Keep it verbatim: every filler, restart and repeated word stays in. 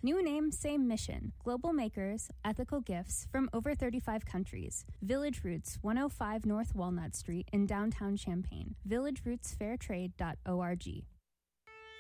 New name, same mission. Global makers, ethical gifts from over thirty-five countries. Village Roots, one oh five North Walnut Street in downtown Champaign. village roots fair trade dot org.